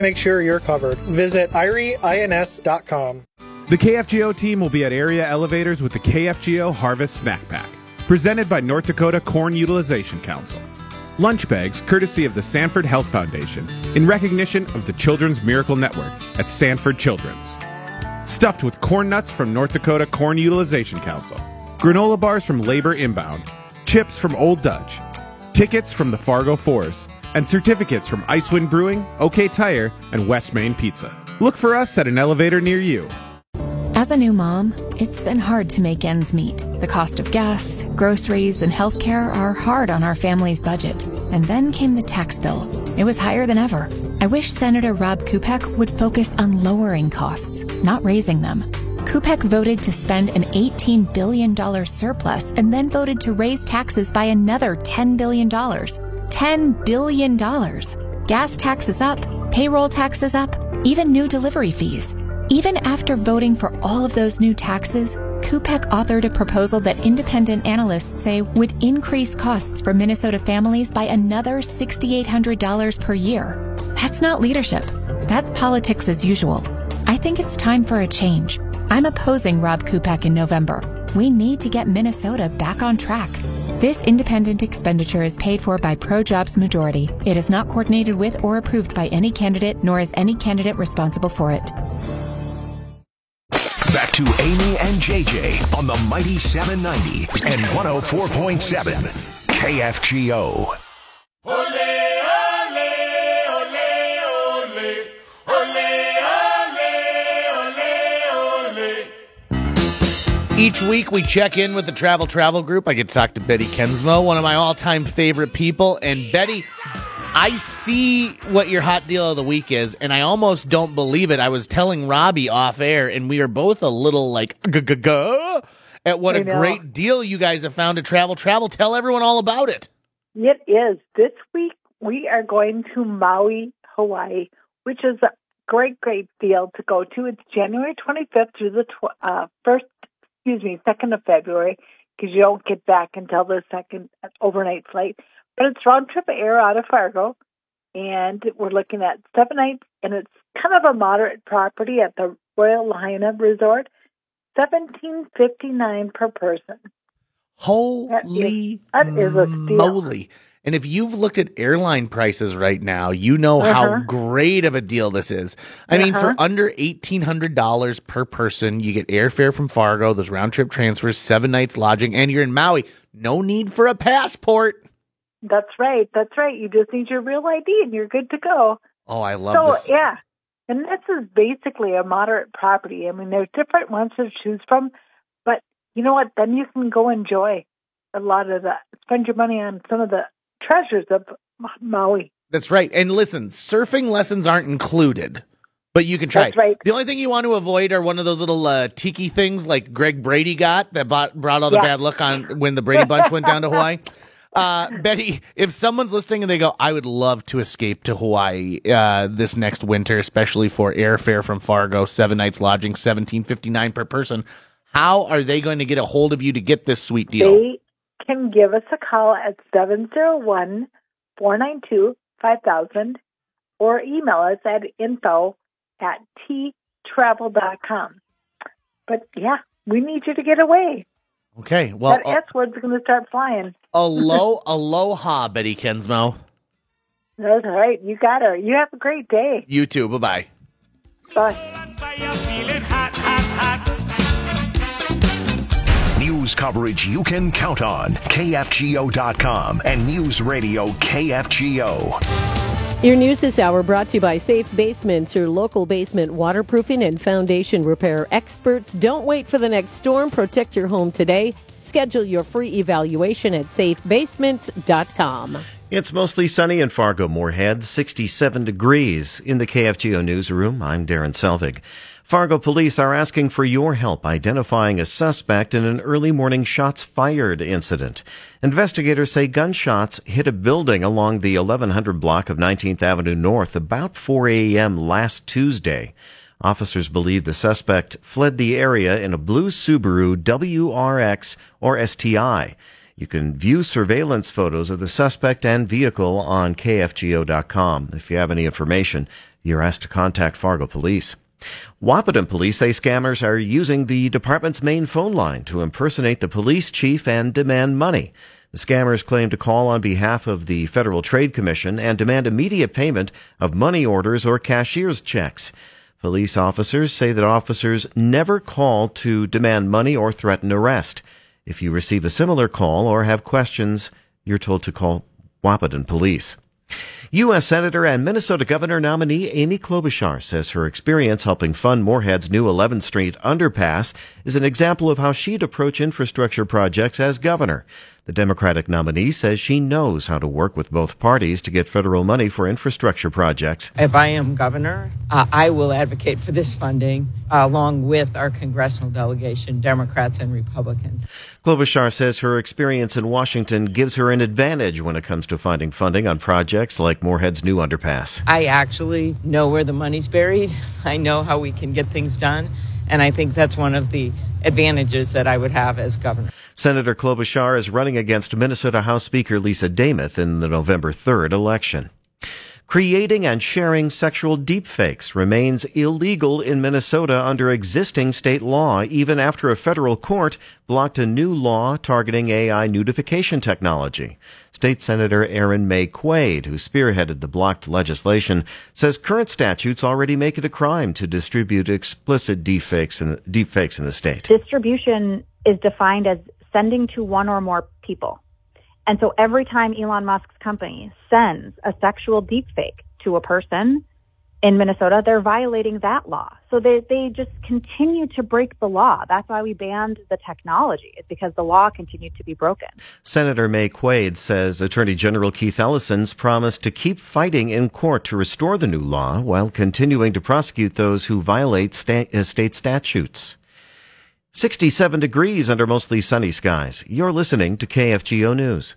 Make sure you're covered. Visit IRIEINS.com. The KFGO team will be at area elevators with the KFGO Harvest Snack Pack, presented by North Dakota Corn Utilization Council. Lunch bags courtesy of the Sanford Health Foundation in recognition of the Children's Miracle Network at Sanford Children's. Stuffed with corn nuts from North Dakota Corn Utilization Council. Granola bars from Labor Inbound. Chips from Old Dutch. Tickets from the Fargo Fours. And certificates from Icewind Brewing, OK Tire, and West Main Pizza. Look for us at an elevator near you. As a new mom, it's been hard to make ends meet. The cost of gas, groceries, and healthcare are hard on our family's budget. And then came the tax bill. It was higher than ever. I wish Senator Rob Kupek would focus on lowering costs, not raising them. Kupek voted to spend an $18 billion surplus and then voted to raise taxes by another $10 billion. $10 billion. Gas taxes up, payroll taxes up, even new delivery fees. Even after voting for all of those new taxes, Kupek authored a proposal that independent analysts say would increase costs for Minnesota families by another $6,800 per year. That's not leadership. That's politics as usual. I think it's time for a change. I'm opposing Rob Kupek in November. We need to get Minnesota back on track. This independent expenditure is paid for by Pro-Jobs Majority. It is not coordinated with or approved by any candidate, nor is any candidate responsible for it. Back to Amy and JJ on the Mighty 790 and 104.7 KFGO. Each week we check in with the Travel Group. I get to talk to Betty Kensmo, one of my all-time favorite people. And Betty, I see what your hot deal of the week is, and I almost don't believe it. I was telling Robbie off air, and we are both a little like, at what a great deal you guys have found to travel. Tell everyone all about it. It is. This week we are going to Maui, Hawaii, which is a great deal to go to. It's January 25th through the 2nd of February, because you don't get back until the second overnight flight. But it's round trip air out of Fargo, and we're looking at 7 nights, and it's kind of a moderate property at the Royal Lahaina Resort, $1,759 per person. Holy that is a steal. Moly. And if you've looked at airline prices right now, you know how great of a deal this is. I mean, for under $1,800 per person, you get airfare from Fargo, those round-trip transfers, 7 nights lodging, and you're in Maui. No need for a passport. That's right. You just need your real ID, and you're good to go. Oh, I love this. Yeah. And this is basically a moderate property. I mean, there's different ones to choose from, but you know what? Then you can go enjoy a lot of spend your money on some of the treasures of Maui. That's right. And listen, surfing lessons aren't included, but you can try. That's right. The only thing you want to avoid are one of those little tiki things like Greg Brady got that brought all the bad luck on when the Brady Bunch went down to Hawaii. Betty, if someone's listening and they go, I would love to escape to Hawaii this next winter, especially for airfare from Fargo, 7 nights lodging, $1,759 per person, how are they going to get a hold of you to get this sweet deal? They can give us a call at 701-492-5000 or email us at info@ttravel.com. But yeah, we need you to get away. Okay, well, that S-word's going to start flying. Aloha, Betty Kensmo. That's right. You got her. You have a great day. You too. Bye-bye. Bye. News coverage you can count on. KFGO.com and News Radio KFGO. Your news this hour brought to you by Safe Basements, your local basement waterproofing and foundation repair experts. Don't wait for the next storm. Protect your home today. Schedule your free evaluation at safebasements.com. It's mostly sunny in Fargo-Moorhead, 67 degrees. In the KFGO newsroom, I'm Darren Selvig. Fargo police are asking for your help identifying a suspect in an early morning shots fired incident. Investigators say gunshots hit a building along the 1100 block of 19th Avenue North about 4 a.m. last Tuesday. Officers believe the suspect fled the area in a blue Subaru WRX or STI. You can view surveillance photos of the suspect and vehicle on KFGO.com. If you have any information, You're asked to contact Fargo Police. Wahpeton police say scammers are using the department's main phone line to impersonate the police chief and demand money. The scammers claim to call on behalf of the Federal Trade Commission and demand immediate payment of money orders or cashier's checks. Police officers say that officers never call to demand money or threaten arrest. If you receive a similar call or have questions, you're told to call Wahpeton Police. U.S. Senator and Minnesota Governor nominee Amy Klobuchar says her experience helping fund Moorhead's new 11th Street underpass is an example of how she'd approach infrastructure projects as governor. The Democratic nominee says she knows how to work with both parties to get federal money for infrastructure projects. If I am governor, I will advocate for this funding along with our congressional delegation, Democrats and Republicans. Klobuchar says her experience in Washington gives her an advantage when it comes to finding funding on projects like Moorhead's new underpass. I actually know where the money's buried. I know how we can get things done. And I think that's one of the advantages that I would have as governor. Senator Klobuchar is running against Minnesota House Speaker Lisa Demuth in the November 3rd election. Creating and sharing sexual deepfakes remains illegal in Minnesota under existing state law, even after a federal court blocked a new law targeting AI nudification technology. State Senator Erin May Quaid, who spearheaded the blocked legislation, says current statutes already make it a crime to distribute explicit deepfakes in the state. Distribution is defined as sending to one or more people. And so every time Elon Musk's company sends a sexual deepfake to a person in Minnesota, they're violating that law. So they just continue to break the law. That's why we banned the technology. It's because the law continued to be broken. Senator May Quaid says Attorney General Keith Ellison's promised to keep fighting in court to restore the new law while continuing to prosecute those who violate state statutes. 67 degrees under mostly sunny skies. You're listening to KFGO News.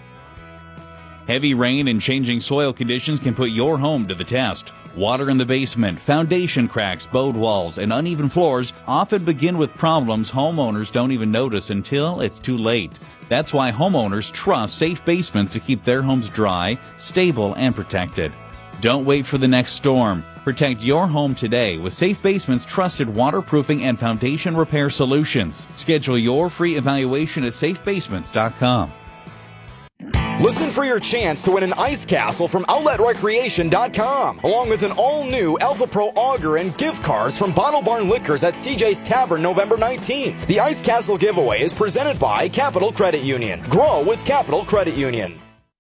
Heavy rain and changing soil conditions can put your home to the test. Water in the basement, foundation cracks, bowed walls, and uneven floors often begin with problems homeowners don't even notice until it's too late. That's why homeowners trust Safe Basements to keep their homes dry, stable, and protected. Don't wait for the next storm. Protect your home today with Safe Basements' trusted waterproofing and foundation repair solutions. Schedule your free evaluation at safebasements.com. Listen for your chance to win an ice castle from OutletRecreation.com, along with an all-new Alpha Pro auger and gift cards from Bottle Barn Liquors at CJ's Tavern November 19th. The ice castle giveaway is presented by Capital Credit Union. Grow with Capital Credit Union.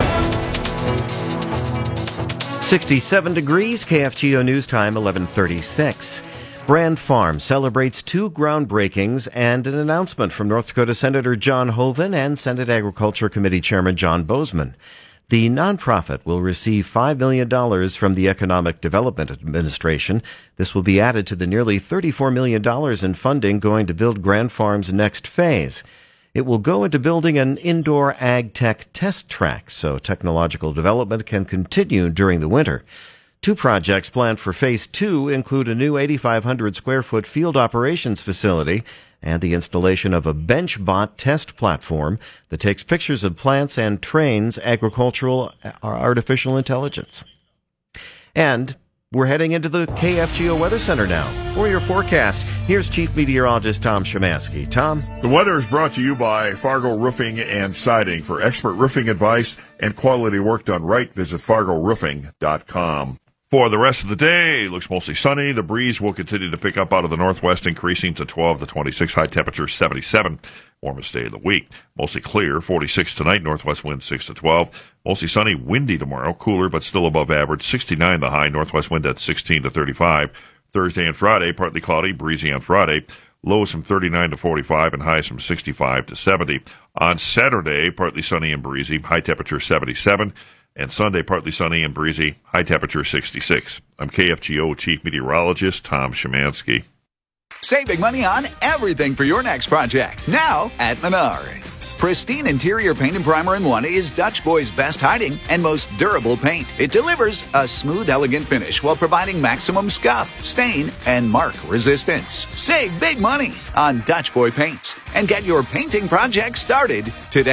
67 degrees, KFGO News Time, 11:36. Brand Farm celebrates two groundbreakings and an announcement from North Dakota Senator John Hoeven and Senate Agriculture Committee Chairman John Bozeman. The nonprofit will receive $5 million from the Economic Development Administration. This will be added to the nearly $34 million in funding going to build Brand Farm's next phase. It will go into building an indoor ag tech test track so technological development can continue during the winter. Two projects planned for Phase 2 include a new 8,500 square foot field operations facility and the installation of a BenchBot test platform that takes pictures of plants and trains agricultural artificial intelligence. And we're heading into the KFGO Weather Center now. For your forecast, here's Chief Meteorologist Tom Szymanski. Tom? The weather is brought to you by Fargo Roofing and Siding. For expert roofing advice and quality work done right, visit FargoRoofing.com. For the rest of the day, looks mostly sunny. The breeze will continue to pick up out of the northwest, increasing to 12 to 26. High temperature 77. Warmest day of the week. Mostly clear, 46 tonight. Northwest wind 6 to 12. Mostly sunny, windy tomorrow. Cooler, but still above average. 69 the high. Northwest wind at 16 to 35. Thursday and Friday, partly cloudy, breezy on Friday. Lows from 39 to 45 and highs from 65 to 70. On Saturday, partly sunny and breezy. High temperature 77. And Sunday, partly sunny and breezy, high temperature 66. I'm KFGO Chief Meteorologist Tom Szymanski. Saving money on everything for your next project. Now at Menards. Pristine interior paint and primer in one is Dutch Boy's best hiding and most durable paint. It delivers a smooth, elegant finish while providing maximum scuff, stain, and mark resistance. Save big money on Dutch Boy paints and get your painting project started today.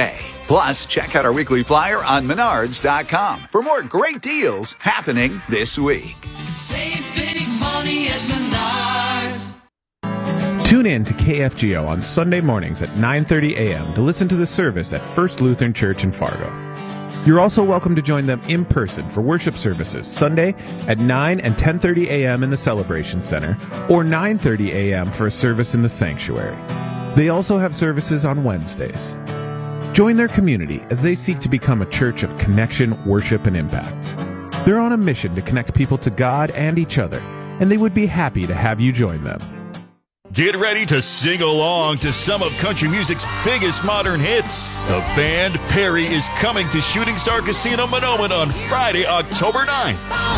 Plus, check out our weekly flyer on Menards.com for more great deals happening this week. Save big money at Menards. Tune in to KFGO on Sunday mornings at 9:30 a.m. to listen to the service at First Lutheran Church in Fargo. You're also welcome to join them in person for worship services Sunday at 9 and 10:30 a.m. in the Celebration Center or 9:30 a.m. for a service in the sanctuary. They also have services on Wednesdays. Join their community as they seek to become a church of connection, worship, and impact. They're on a mission to connect people to God and each other, and they would be happy to have you join them. Get ready to sing along to some of country music's biggest modern hits. The band Perry is coming to Shooting Star Casino Monoman on Friday, October 9th.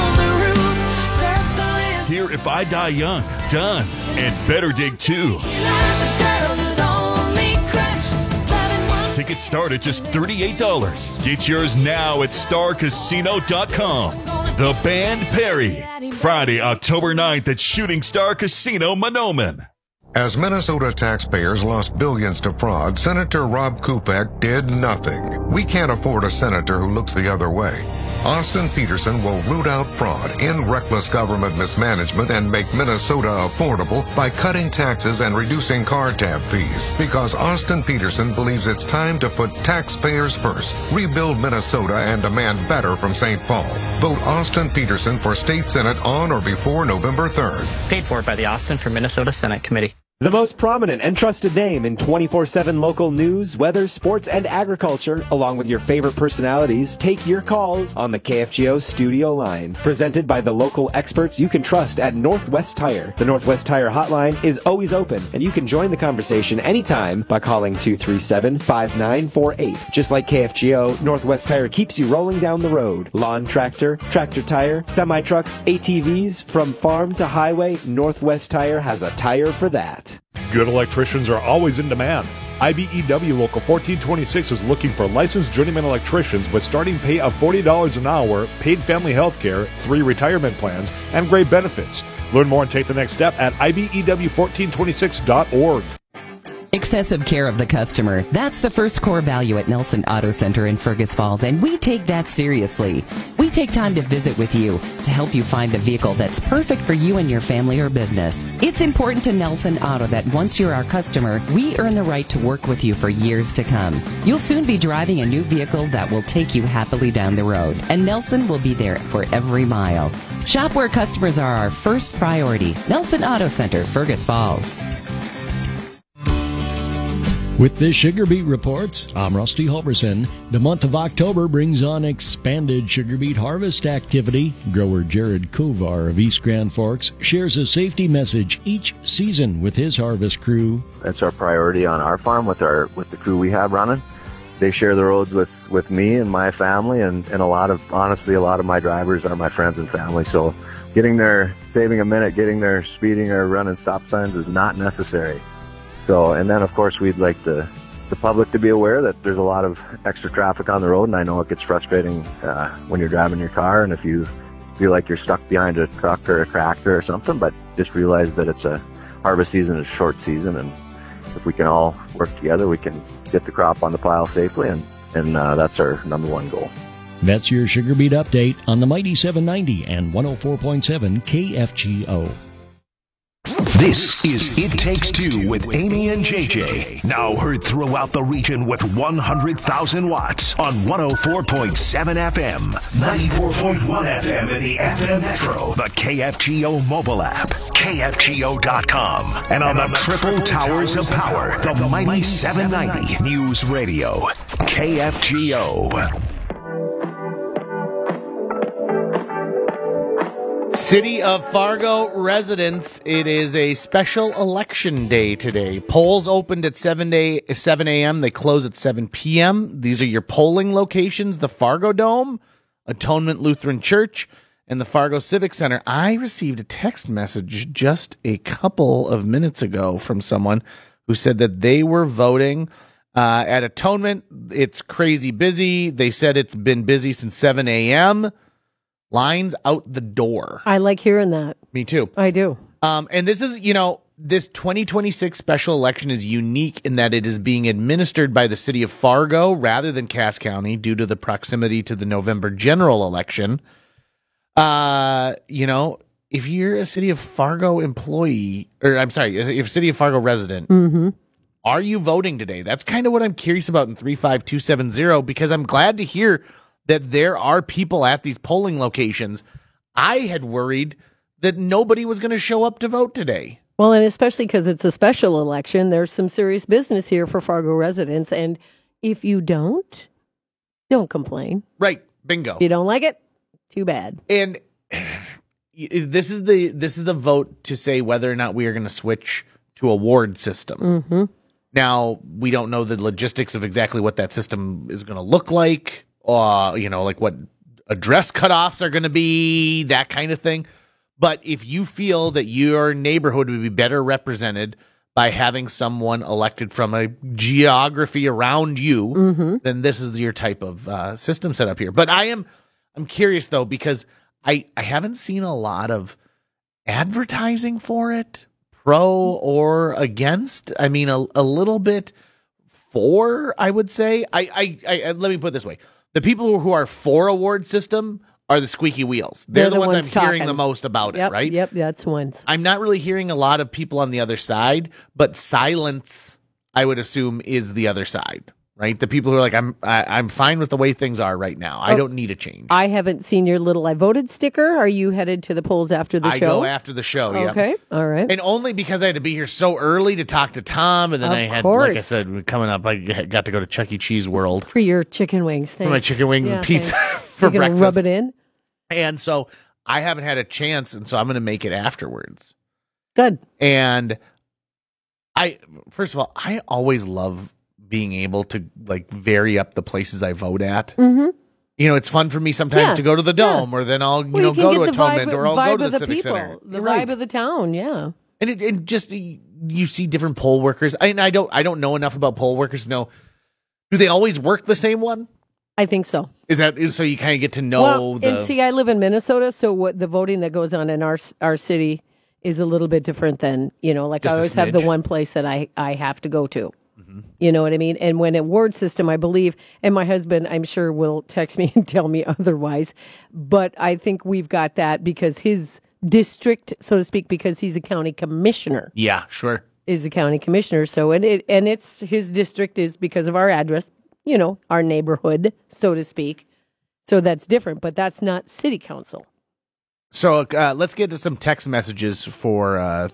Hear If I Die Young, Done, and Better Dig 2. Tickets start at just $38. Get yours now at starcasino.com. The band Perry, Friday, October 9th at Shooting Star Casino Monoman. As Minnesota taxpayers lost billions to fraud, Senator Rob Kupek did nothing. We can't afford a senator who looks the other way. Austin Peterson will root out fraud, end reckless government mismanagement, and make Minnesota affordable by cutting taxes and reducing car tab fees. Because Austin Peterson believes it's time to put taxpayers first, rebuild Minnesota, and demand better from St. Paul. Vote Austin Peterson for State Senate on or before November 3rd. Paid for by the Austin for Minnesota Senate Committee. The most prominent and trusted name in 24/7 local news, weather, sports, and agriculture, along with your favorite personalities, take your calls on the KFGO studio line. Presented by the local experts you can trust at Northwest Tire. The Northwest Tire hotline is always open, and you can join the conversation anytime by calling 237-5948. Just like KFGO, Northwest Tire keeps you rolling down the road. Lawn tractor, tractor tire, semi-trucks, ATVs, from farm to highway, Northwest Tire has a tire for that. Good electricians are always in demand. IBEW Local 1426 is looking for licensed journeyman electricians with starting pay of $40 an hour, paid family health care, 3 retirement plans, and great benefits. Learn more and take the next step at IBEW1426.org. Excessive care of the customer. That's the first core value at Nelson Auto Center in Fergus Falls, and we take that seriously. We take time to visit with you to help you find the vehicle that's perfect for you and your family or business. It's important to Nelson Auto that once you're our customer, we earn the right to work with you for years to come. You'll soon be driving a new vehicle that will take you happily down the road, and Nelson will be there for every mile. Shop where customers are our first priority. Nelson Auto Center, Fergus Falls. With the Sugar Beet Reports, I'm Rusty Halverson. The month of October brings on expanded sugar beet harvest activity. Grower Jared Kovar of East Grand Forks shares a safety message each season with his harvest crew. That's our priority on our farm with the crew we have running. They share the roads with me and my family, and a lot of my drivers are my friends and family. So getting there, saving a minute, getting there, speeding or running stop signs is not necessary. So, and then of course we'd like the public to be aware that there's a lot of extra traffic on the road, and I know it gets frustrating when you're driving your car and if you feel like you're stuck behind a truck or a tractor or something, but just realize that it's a harvest season, it's a short season, and if we can all work together, we can get the crop on the pile safely, and that's our number one goal. That's your Sugar Beet Update on the Mighty 790 and 104.7 KFGO. This is It Takes Two with Amy and JJ. Now heard throughout the region with 100,000 watts on 104.7 FM, 94.1 FM in the FM Metro, the KFGO mobile app, KFGO.com, and on the triple towers of power, the Mighty 790 News Radio, KFGO. City of Fargo residents, it is a special election day today. Polls opened at 7 a.m. They close at 7 p.m. These are your polling locations: the Fargo Dome, Atonement Lutheran Church, and the Fargo Civic Center. I received a text message just a couple of minutes ago from someone who said that they were voting at Atonement. It's crazy busy. They said it's been busy since 7 a.m., Lines out the door. I like hearing that. Me too. I do. And this is, this 2026 special election is unique in that it is being administered by the city of Fargo rather than Cass County due to the proximity to the November general election. If you're a city of Fargo employee, if you're a city of Fargo resident, Mm-hmm. are you voting today? That's kind of what I'm curious about in 35270, because I'm glad to hear that there are people at these polling locations. I had worried that nobody was going to show up to vote today. Well, and especially because it's a special election, there's some serious business here for Fargo residents. And if you don't complain. Right. Bingo. If you don't like it, too bad. And this is the vote to say whether or not we are going to switch to a ward system. Mm-hmm. Now, we don't know the logistics of exactly what that system is going to look like, like what address cutoffs are going to be, that kind of thing. But if you feel that your neighborhood would be better represented by having someone elected from a geography around you, Mm-hmm. then this is your type of system set up here. But I'm curious, though, because I haven't seen a lot of advertising for it, pro or against. I mean, a little bit for, I would say. I let me put it this way. The people who are for a ward system are the squeaky wheels. They're the ones I'm hearing talking the most about it, right? Yep, that's the ones. I'm not really hearing a lot of people on the other side, but silence, I would assume, is the other side, right? The people who are like, I'm fine with the way things are right now. I don't need a change. I haven't seen your little I voted sticker. Are you headed to the polls after the show? I go after the show, yeah. Okay, all right. And only because I had to be here so early to talk to Tom, and then Of I had, course. like I said, coming up, I got to go to Chuck E. Cheese World For your chicken wings. for my chicken wings and pizza for You're gonna breakfast. rub it in? And so I haven't had a chance, and so I'm going to make it afterwards. Good. And first of all, I always love being able to vary up the places I vote at. Mm-hmm. It's fun for me sometimes to go to the Dome, or then I'll go to Atonement, or I'll go to the Civic Center. The vibe of the town, yeah. And it just, you see different poll workers. I don't know enough about poll workers to know. Do they always work the same one? I think so. Is so you kind of get to know and see, I live in Minnesota, so what the voting that goes on in our city is a little bit different than, I always have the one place that I have to go to. Mm-hmm. You know what I mean? And when a ward system, I believe, and my husband, I'm sure, will text me and tell me otherwise, but I think we've got that because his district, so to speak, because he's a county commissioner. Yeah, sure. Is a county commissioner, so it's his district is because of our address, our neighborhood, so to speak. So that's different, but that's not city council. So let's get to some text messages for at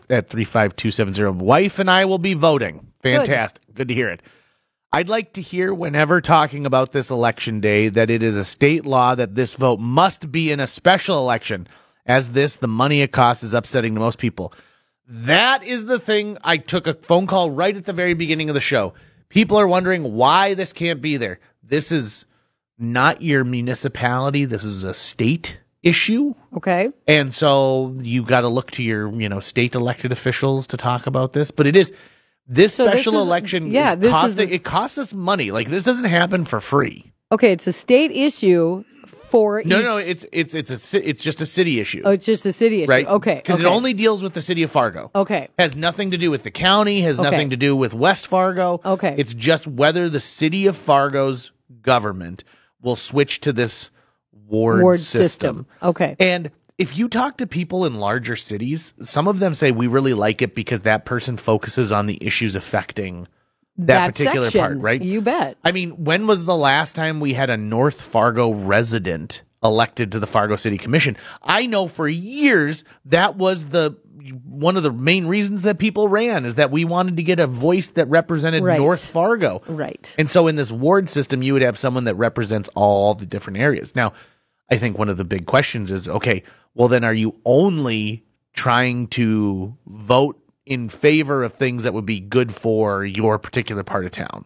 35270. Wife and I will be voting. Fantastic. Good to hear it. I'd like to hear whenever talking about this election day that it is a state law that this vote must be in a special election, as the money it costs is upsetting to most people. That is the thing. I took a phone call right at the very beginning of the show. People are wondering why this can't be there. This is not your municipality. This is a state issue. Okay. And so you got to look to your, state elected officials to talk about this. But it is this special election. Yeah, it costs us money. Like, this doesn't happen for free. Okay, it's a state issue for No, it's just a city issue. Oh, it's just a city issue. Right? Okay. Because it only deals with the city of Fargo. Okay. Has nothing to do with the county, has nothing to do with West Fargo. Okay. It's just whether the city of Fargo's government will switch to this ward system. Okay. And if you talk to people in larger cities, some of them say we really like it because that person focuses on the issues affecting that particular section, part, right? You bet. I mean, when was the last time we had a North Fargo resident elected to the Fargo City Commission? I know for years that was one of the main reasons that people ran, is that we wanted to get a voice that represented North Fargo. Right. And so in this ward system, you would have someone that represents all the different areas. Now, I think one of the big questions is, okay, well then are you only trying to vote in favor of things that would be good for your particular part of town?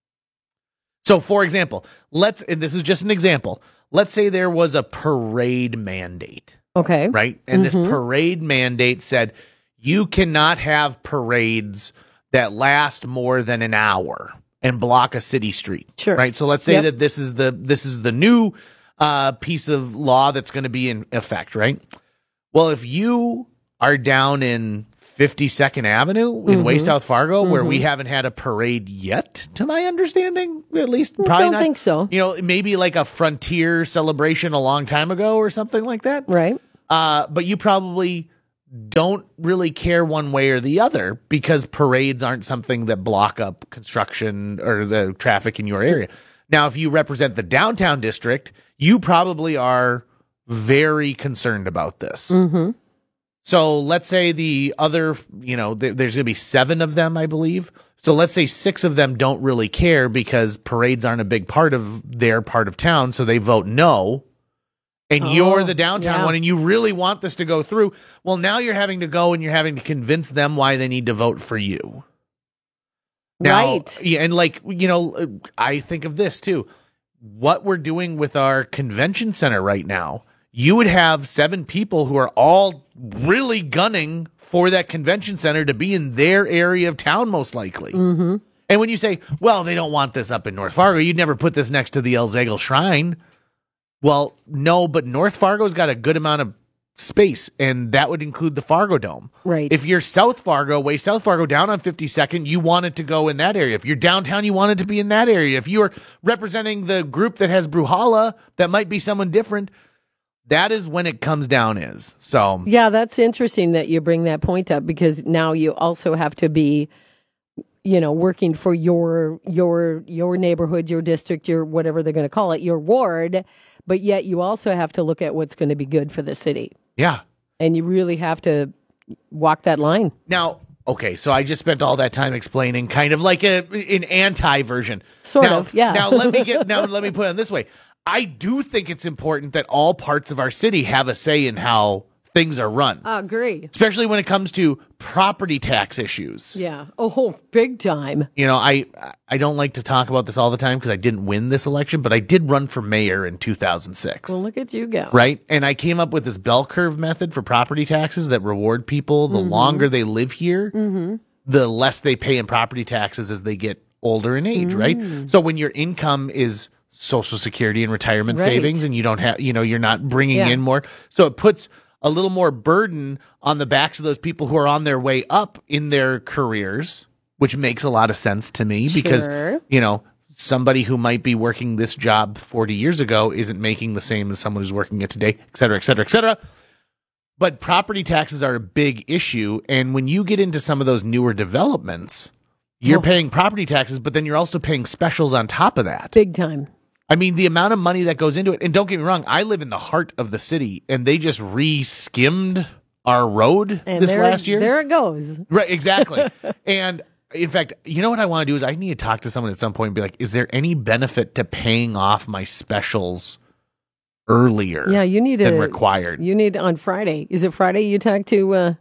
So, for example, and this is just an example, let's say there was a parade mandate. Okay. Right? And this parade mandate said you cannot have parades that last more than an hour and block a city street. Sure. Right? So let's say that this is the new piece of law that's going to be in effect, right? Well, if you are down in 52nd Avenue in Way South Fargo, where we haven't had a parade yet, to my understanding, at least. Probably I don't not. think so. You know, maybe like a Frontier celebration a long time ago or something like that. Right. But you probably don't really care one way or the other because parades aren't something that block up construction or the traffic in your area. Now, if you represent the downtown district, you probably are very concerned about this. Mm-hmm. So let's say the other, you know, there's going to be 7 of them, I believe. So let's say 6 of them don't really care because parades aren't a big part of their part of town, so they vote no. And you're the downtown one, and you really want this to go through. Well, now you're having to go and you're having to convince them why they need to vote for you. Now, right. Yeah, and like, you know, I think of this too. What we're doing with our convention center right now, you would have 7 people who are all really gunning for that convention center to be in their area of town, most likely. Mm-hmm. And when you say, well, they don't want this up in North Fargo, you'd never put this next to the El Zagel Shrine. Well, no, but North Fargo's got a good amount of space, and that would include the Fargo Dome. Right. If you're South Fargo, Way South Fargo, down on 52nd, you want it to go in that area. If you're downtown, you want it to be in that area. If you're representing the group that has Bruhala, that might be someone different. That is when it comes down is. So yeah, that's interesting that you bring that point up because now you also have to be, you know, working for your neighborhood, your district, your whatever they're going to call it, your ward, but yet you also have to look at what's going to be good for the city. Yeah. And you really have to walk that line. Now, okay, so I just spent all that time explaining kind of like an anti version. Sort of, yeah. Now let me put it this way. I do think it's important that all parts of our city have a say in how things are run. I agree. Especially when it comes to property tax issues. Yeah. Oh, big time. You know, I don't like to talk about this all the time because I didn't win this election, but I did run for mayor in 2006. Well, look at you go. Right? And I came up with this bell curve method for property taxes that reward people the longer they live here, the less they pay in property taxes as they get older in age, right? So when your income is Social Security and retirement savings and you don't have, you know, you're not bringing in more. So it puts a little more burden on the backs of those people who are on their way up in their careers, which makes a lot of sense to me because, you know, somebody who might be working this job 40 years ago isn't making the same as someone who's working it today, et cetera, et cetera, et cetera. But property taxes are a big issue. And when you get into some of those newer developments, you're paying property taxes, but then you're also paying specials on top of that. Big time. I mean, the amount of money that goes into it, and don't get me wrong, I live in the heart of the city, and they just re-skimmed our road last year. There it goes. Right, exactly. And in fact, you know what I want to do is I need to talk to someone at some point and be like, is there any benefit to paying off my specials earlier than required? You need on Friday. Is it Friday you talk to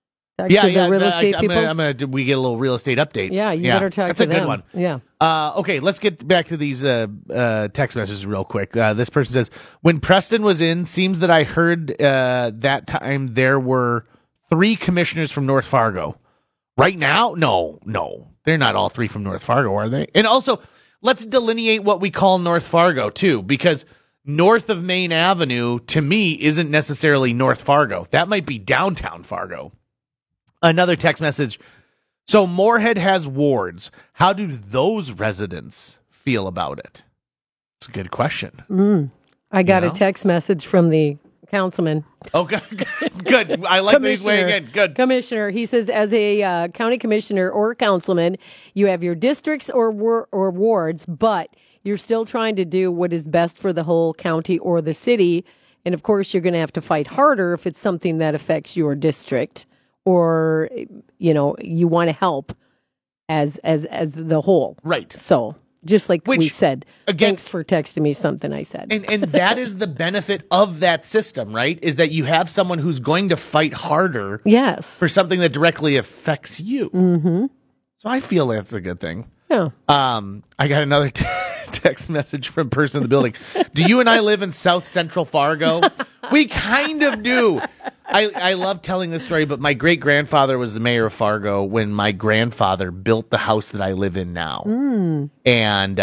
the real estate people? We get a little real estate update. Yeah, you better talk to them. That's a good one. Yeah. Okay, let's get back to these text messages real quick. This person says, when Preston was in, seems that I heard that time there were 3 commissioners from North Fargo. Right now? No. They're not all 3 from North Fargo, are they? And also, let's delineate what we call North Fargo, too, because north of Main Avenue, to me, isn't necessarily North Fargo. That might be downtown Fargo. Another text message. So Moorhead has wards. How do those residents feel about it? It's a good question. I got a text message from the councilman. Oh, good. I like these weighing in. Good. Commissioner. He says, as a county commissioner or councilman, you have your districts or wards, but you're still trying to do what is best for the whole county or the city. And, of course, you're going to have to fight harder if it's something that affects your district. Or, you know, you want to help as the whole. Right. So, just like we said, again, thanks for texting me something I said. And that is the benefit of that system, right? Is that you have someone who's going to fight harder for something that directly affects you. Mm-hmm. So I feel that's a good thing. Yeah. I got another Text message from person in the building. Do you and I live in South Central Fargo? We kind of do. I love telling this story, but my great-grandfather was the mayor of Fargo when my grandfather built the house that I live in now. And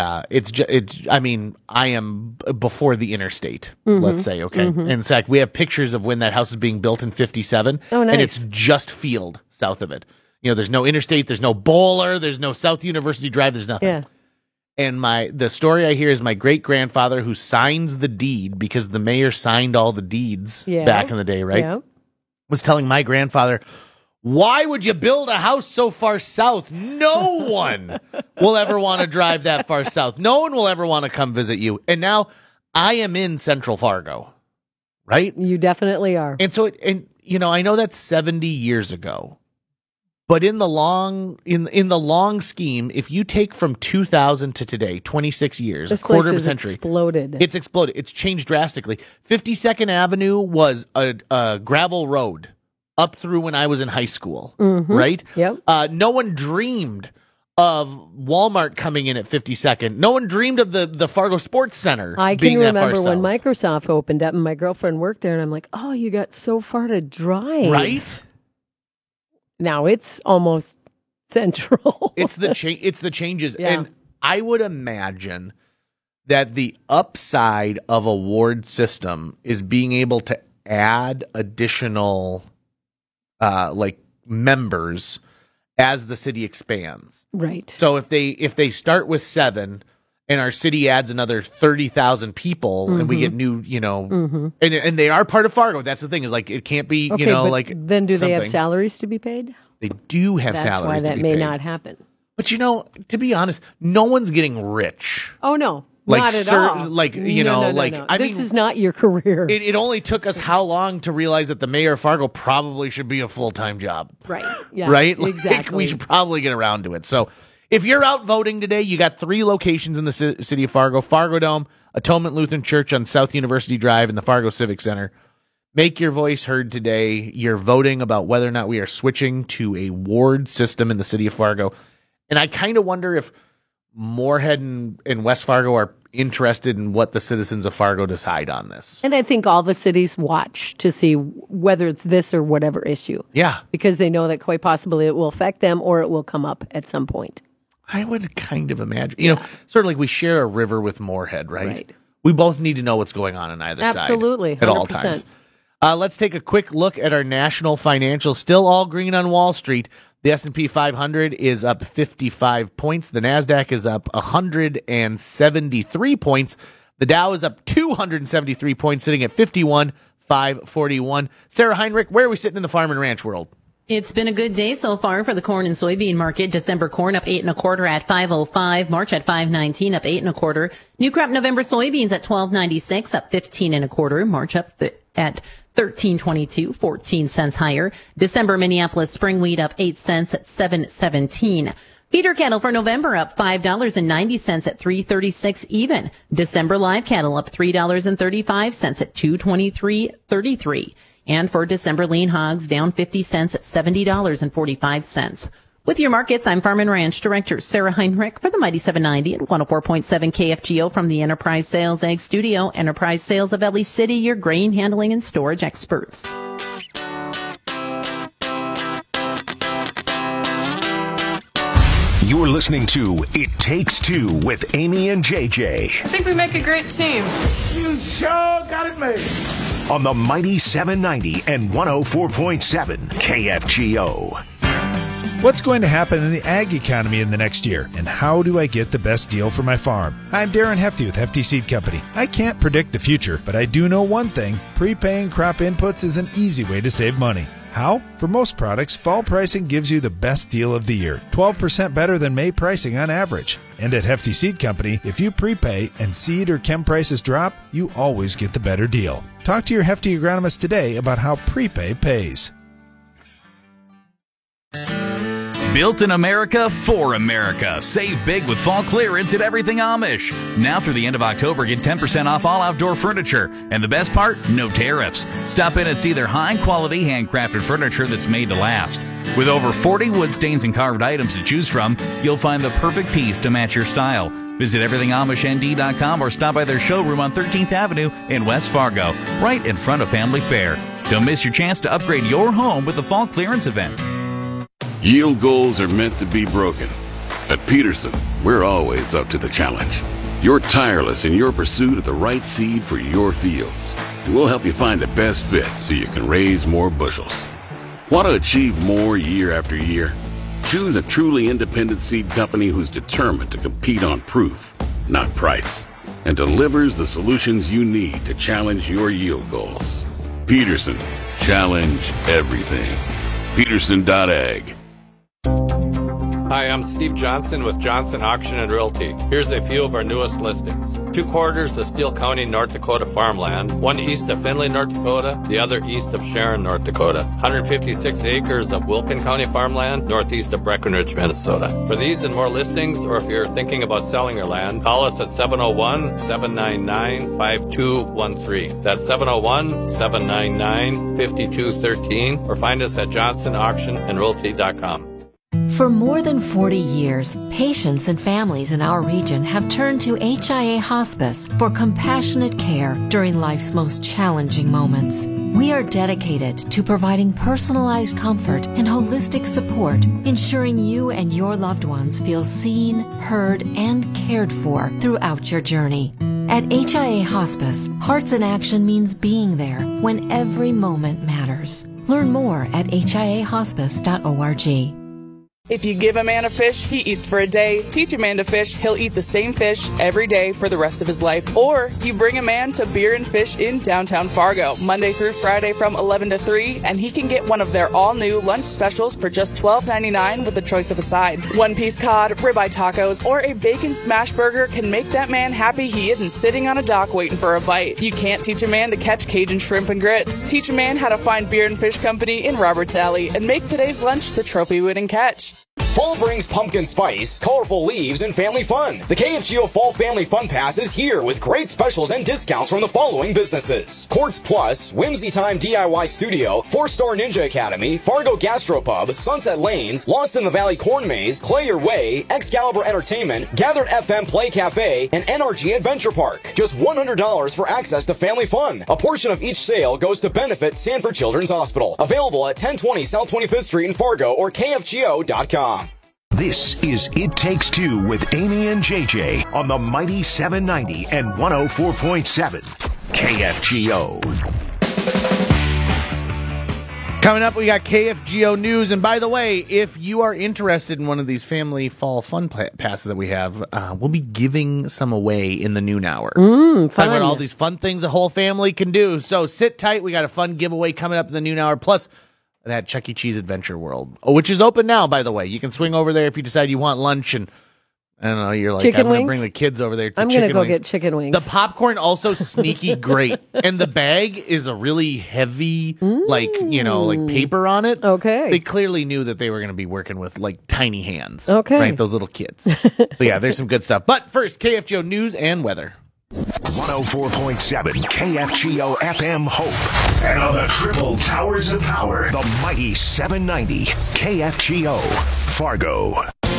I am before the interstate, let's say, okay? And in fact, we have pictures of when that house is being built in 57, and it's just field south of it. You know, there's no interstate, there's no bowler, there's no South University Drive, there's nothing. Yeah. And the story I hear is my great-grandfather who signs the deed, because the mayor signed all the deeds back in the day, right? Yeah. Was telling my grandfather, why would you build a house so far south? No one will ever want to drive that far south. No one will ever want to come visit you. And now I am in Central Fargo, right? You definitely are. And so, I know that's 70 years ago. But in the long scheme, if you take from 2000 to today, 26 years, this a quarter of a place has century, exploded. It's exploded. It's changed drastically. 52nd Avenue was a gravel road up through when I was in high school, right? Yep. No one dreamed of Walmart coming in at 52nd. No one dreamed of the Fargo Sports Center. I being can that far remember when south. Microsoft opened up and my girlfriend worked there, and I'm like, oh, you got so far to drive. Right? Now it's almost central. It's the changes. Yeah. And I would imagine that the upside of a ward system is being able to add additional members as the city expands. Right. So if they start with 7 and our city adds another 30,000 people and we get new, and they are part of Fargo. That's the thing, is like it can't be, Okay, but then do they have salaries to be paid? They do have That's salaries why to that be may paid. not happen. But to be honest, no one's getting rich. Oh no. Like, not at sir, all. like, No. I This mean, is not your career. it only took us how long to realize that the mayor of Fargo probably should be a full-time job. Right. Yeah. Right? Exactly. Like, we should probably get around to it. So if you're out voting today, you got 3 locations in the city of Fargo: Fargo Dome, Atonement Lutheran Church on South University Drive, and the Fargo Civic Center. Make your voice heard today. You're voting about whether or not we are switching to a ward system in the city of Fargo. And I kind of wonder if Moorhead and West Fargo are interested in what the citizens of Fargo decide on this. And I think all the cities watch to see whether it's this or whatever issue. Yeah. Because they know that quite possibly it will affect them or it will come up at some point. I would kind of imagine. Sort of like we share a river with Moorhead, right? We both need to know what's going on either Absolutely, side at all times. Let's take a quick look at our national financials. Still all green on Wall Street. The S&P 500 is up 55 points. The NASDAQ is up 173 points. The Dow is up 273 points, sitting at 51,541. Sarah Heinrich, where are we sitting in the farm and ranch world? It's been a good day so far for the corn and soybean market. December corn up 8 1/4 at 5.05. March at 5.19, up 8 1/4. New crop November soybeans at 12.96, up 15 1/4. March up at 13.22, 14 cents higher. December Minneapolis spring wheat up 8 cents at 7.17. Feeder cattle for November up $5.90 at 3.36 even. December live cattle up $3.35 at 223.33. And for December lean hogs down 50 cents at $70.45. With your markets, I'm Farm and Ranch Director Sarah Heinrich for the Mighty 790 and 104.7 KFGO from the Enterprise Sales Ag Studio. Enterprise Sales of Ellie City, your grain handling and storage experts. You're listening to It Takes Two with Amy and JJ. I think we make a great team. You sure got it made. On the Mighty 790 and 104.7 KFGO. What's going to happen in the ag economy in the next year, and how do I get the best deal for my farm? I'm Darren Hefty with Hefty Seed Company. I can't predict the future, but I do know one thing. Prepaying crop inputs is an easy way to save money. How? For most products, fall pricing gives you the best deal of the year, 12% better than May pricing on average. And at Hefty Seed Company, if you prepay and seed or chem prices drop, you always get the better deal. Talk to your Hefty agronomist today about how prepay pays. Built in America for America. Save big with fall clearance at Everything Amish. Now through the end of October, get 10% off all outdoor furniture. And the best part, no tariffs. Stop in and see their high-quality handcrafted furniture that's made to last. With over 40 wood stains and carved items to choose from, you'll find the perfect piece to match your style. Visit everythingamishnD.com or stop by their showroom on 13th Avenue in West Fargo, right in front of Family Fair. Don't miss your chance to upgrade your home with the fall clearance event. Yield goals are meant to be broken. At Peterson, we're always up to the challenge. You're tireless in your pursuit of the right seed for your fields, and we'll help you find the best fit so you can raise more bushels. Want to achieve more year after year? Choose a truly independent seed company who's determined to compete on proof, not price, and delivers the solutions you need to challenge your yield goals. Peterson, challenge everything. Peterson.ag. Hi, I'm Steve Johnson with Johnson Auction and Realty. Here's a few of our newest listings. 2 quarters of Steele County, North Dakota farmland, one east of Findlay, North Dakota, the other east of Sharon, North Dakota. 156 acres of Wilkin County farmland, northeast of Breckenridge, Minnesota. For these and more listings, or if you're thinking about selling your land, call us at 701-799-5213. That's 701-799-5213, or find us at johnsonauctionandrealty.com. For more than 40 years, patients and families in our region have turned to HIA Hospice for compassionate care during life's most challenging moments. We are dedicated to providing personalized comfort and holistic support, ensuring you and your loved ones feel seen, heard, and cared for throughout your journey. At HIA Hospice, Hearts in Action means being there when every moment matters. Learn more at hiahospice.org. If you give a man a fish, he eats for a day. Teach a man to fish, he'll eat the same fish every day for the rest of his life. Or you bring a man to Beer and Fish in downtown Fargo, Monday through Friday from 11 to 3, and he can get one of their all-new lunch specials for just $12.99 with the choice of a side. One-piece cod, ribeye tacos, or a bacon smash burger can make that man happy he isn't sitting on a dock waiting for a bite. You can't teach a man to catch Cajun shrimp and grits. Teach a man how to find Beer and Fish Company in Roberts Alley and make today's lunch the trophy-winning catch. Fall brings pumpkin spice, colorful leaves, and family fun. The KFGO Fall Family Fun Pass is here with great specials and discounts from the following businesses: Quartz Plus, Whimsy Time DIY Studio, 4-Star Ninja Academy, Fargo Gastropub, Sunset Lanes, Lost in the Valley Corn Maze, Clay Your Way, Excalibur Entertainment, Gathered FM Play Cafe, and NRG Adventure Park. Just $100 for access to family fun. A portion of each sale goes to benefit Sanford Children's Hospital. Available at 1020 South 25th Street in Fargo or KFGO.com. This is It Takes Two with Amy and JJ on the Mighty 790 and 104.7 KFGO. Coming up, we got KFGO News. And by the way, if you are interested in one of these family fall fun passes that we have, we'll be giving some away in the noon hour. Fun. Talking about all these fun things the whole family can do. So sit tight. We got a fun giveaway coming up in the noon hour. Plus, that Chuck E. Cheese Adventure World, which is open now, by the way. You can swing over there if you decide you want lunch, and I don't know, you're like, I'm going to bring the kids over there to I'm chicken wings. I'm going to go get chicken wings. The popcorn also sneaky great, and the bag is a really heavy, like paper on it. Okay. They clearly knew that they were going to be working with like tiny hands. Okay. Right, those little kids. So yeah, there's some good stuff. But first, KFGO News and weather. 104.7 KFGO FM Hope. And on the triple towers of power, the mighty 790 KFGO Fargo.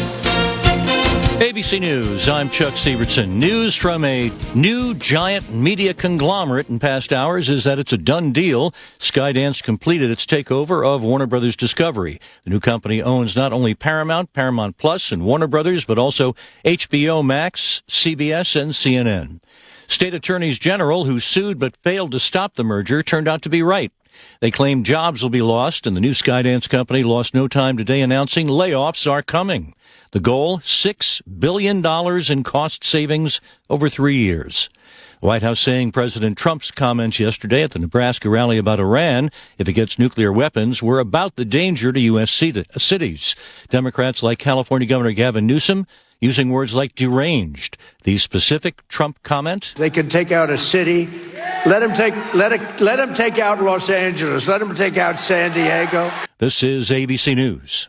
ABC News, I'm Chuck Sievertson. News from a new giant media conglomerate in past hours is that it's a done deal. Skydance completed its takeover of Warner Brothers Discovery. The new company owns not only Paramount, Paramount Plus, and Warner Brothers, but also HBO Max, CBS, and CNN. State attorneys general who sued but failed to stop the merger turned out to be right. They claim jobs will be lost, and the new Skydance company lost no time today announcing layoffs are coming. The goal, $6 billion in cost savings over 3 years. The White House saying President Trump's comments yesterday at the Nebraska rally about Iran, if it gets nuclear weapons, were about the danger to U.S. cities. Democrats like California Governor Gavin Newsom using words like deranged. The specific Trump comment: they can take out a city. Let them take out Los Angeles. Let them take out San Diego. This is ABC News.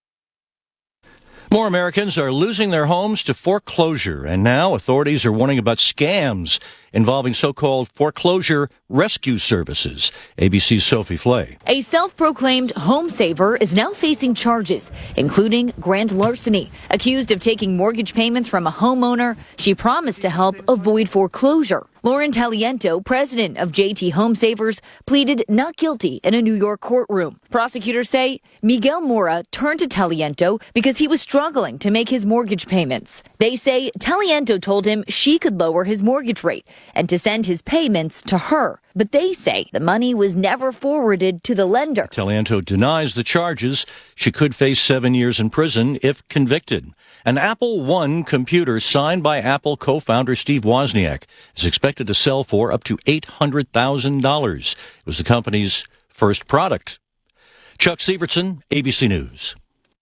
More Americans are losing their homes to foreclosure, and now authorities are warning about scams involving so-called foreclosure rescue services. ABC's Sophie Flay. A self-proclaimed home saver is now facing charges, including grand larceny. Accused of taking mortgage payments from a homeowner she promised to help avoid foreclosure. Lauren Taliento, president of JT Home Savers, pleaded not guilty in a New York courtroom. Prosecutors say Miguel Mora turned to Taliento because he was struggling to make his mortgage payments. They say Taliento told him she could lower his mortgage rate and to send his payments to her. But they say the money was never forwarded to the lender. Taliento denies the charges. She could face 7 years in prison if convicted. An Apple I computer signed by Apple co-founder Steve Wozniak is expected to sell for up to $800,000. It was the company's first product. Chuck Sievertson, ABC News.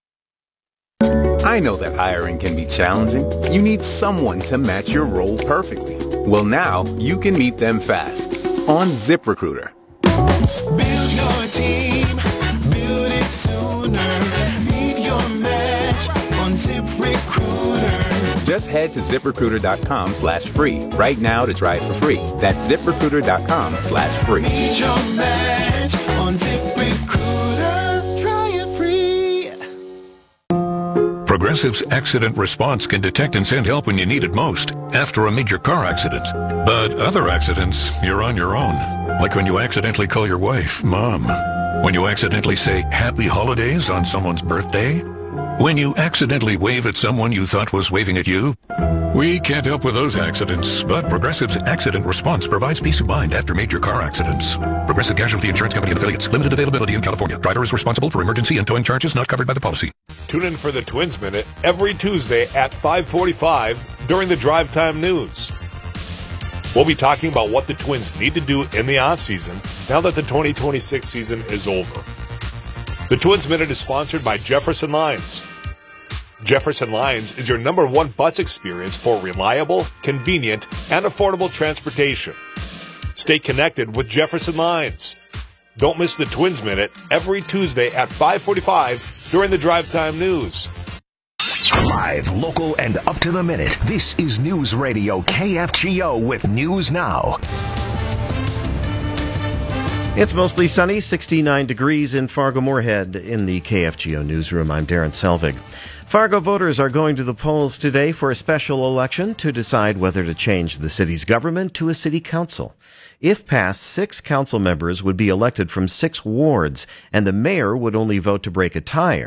I know that hiring can be challenging. You need someone to match your role perfectly. Well, now you can meet them fast on ZipRecruiter. Build your team, build it sooner. Meet your match on ZipRecruiter. Just head to ZipRecruiter.com/free right now to try it for free. That's ZipRecruiter.com/free. Meet your match on ZipRecruiter. Try it free. Progressive's accident response can detect and send help when you need it most, after a major car accident. But other accidents, you're on your own. Like when you accidentally call your wife Mom. When you accidentally say Happy Holidays on someone's birthday. When you accidentally wave at someone you thought was waving at you. We can't help with those accidents, but Progressive's accident response provides peace of mind after major car accidents. Progressive Casualty Insurance Company and affiliates. Limited availability in California. Driver is responsible for emergency and towing charges not covered by the policy. Tune in for the Twins Minute every Tuesday at 5:45 during the Drive Time News. We'll be talking about what the Twins need to do in the offseason now that the 2026 season is over. The Twins Minute is sponsored by Jefferson Lines. Jefferson Lines is your #1 bus experience for reliable, convenient, and affordable transportation. Stay connected with Jefferson Lines. Don't miss the Twins Minute every Tuesday at 5:45 during the Drive Time News. Live, local, and up to the minute. This is News Radio KFGO with News Now. It's mostly sunny, 69 degrees in Fargo-Moorhead. In the KFGO newsroom, I'm Darren Selvig. Fargo voters are going to the polls today for a special election to decide whether to change the city's government to a city council. If passed, 6 council members would be elected from 6 wards, and the mayor would only vote to break a tie.